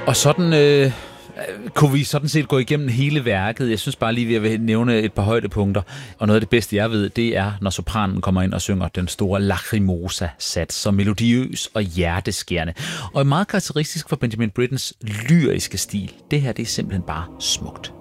Og sådan kunne vi sådan set gå igennem hele værket. Jeg synes bare lige, at jeg vil nævne et par højdepunkter. Og noget af det bedste, jeg ved, det er, når sopranen kommer ind og synger den store Lacrimosa-sats, så melodiøs og hjerteskærende. Og meget karakteristisk for Benjamin Brittens lyriske stil. Det her, det er simpelthen bare smukt.